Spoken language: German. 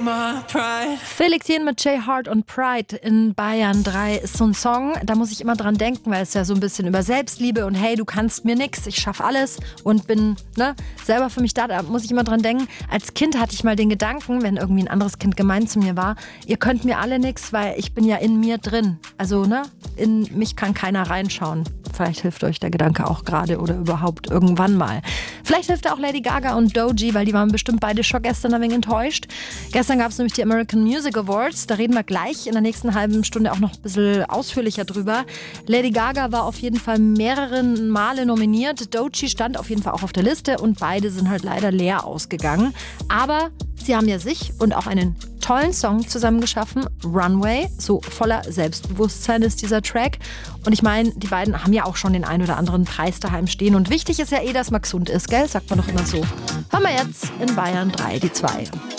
Felix Jähn mit J Hart und Pride in Bayern 3 ist so ein Song, da muss ich immer dran denken, weil es ja so ein bisschen über Selbstliebe und hey, du kannst mir nix, ich schaff alles und bin selber für mich da muss ich immer dran denken. Als Kind hatte ich mal den Gedanken, wenn irgendwie ein anderes Kind gemein zu mir war, ihr könnt mir alle nix, weil ich bin ja in mir drin. Also in mich kann keiner reinschauen. Vielleicht hilft euch der Gedanke auch gerade oder überhaupt irgendwann mal. Vielleicht hilft auch Lady Gaga und Doechii, weil die waren bestimmt beide schon gestern ein wenig enttäuscht. Gestern gab es nämlich die American Music Awards. Da reden wir gleich in der nächsten halben Stunde auch noch ein bisschen ausführlicher drüber. Lady Gaga war auf jeden Fall mehrere Male nominiert. Doechii stand auf jeden Fall auch auf der Liste und beide sind halt leider leer ausgegangen. Aber sie haben ja sich und auch einen tollen Song zusammen geschaffen, Runway. So voller Selbstbewusstsein ist dieser Track. Und ich meine, die beiden haben ja auch schon den ein oder anderen Preis daheim stehen. Und wichtig ist ja dass man gesund ist, gell? Sagt man doch immer so. Hören wir jetzt in Bayern 3, die 2.